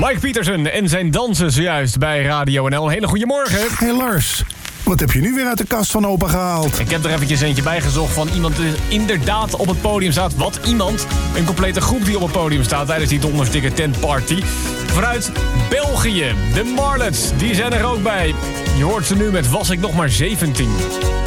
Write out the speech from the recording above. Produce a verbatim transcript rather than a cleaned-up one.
Mike Pietersen en zijn dansen zojuist bij Radio N L. Een hele goede morgen. Hey Lars, wat heb je nu weer uit de kast van opa gehaald? Ik heb er eventjes eentje bij gezocht van iemand die inderdaad op het podium staat. Wat iemand? Een complete groep die op het podium staat tijdens die dondersdikke tentparty. Vanuit België, de Marlets, die zijn er ook bij. Je hoort ze nu met Was ik nog maar zeventien.